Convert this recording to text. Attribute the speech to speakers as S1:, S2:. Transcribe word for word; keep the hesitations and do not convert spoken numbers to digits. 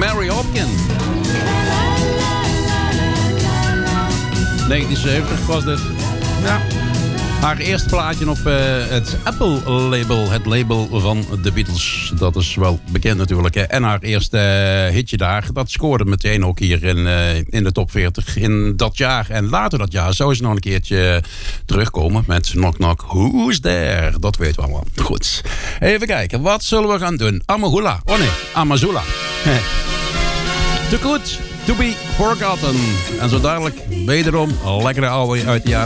S1: Mary Hopkin. negentien zeventig was dit. Ja. Haar eerste plaatje op uh, het Apple-label. Het label van de Beatles. Dat is wel bekend natuurlijk. Hè. En haar eerste uh, hitje daar. Dat scoorde meteen ook hier in, uh, in de top veertig. In dat jaar. En later dat jaar zou ze nog een keertje terugkomen. Met Knock Knock. Who's there? Dat weten we allemaal. Goed. Even kijken. Wat zullen we gaan doen? Amahula. Oh nee. Amazula. Too good to be forgotten. En zo dadelijk wederom lekkere ouwe uit de jaren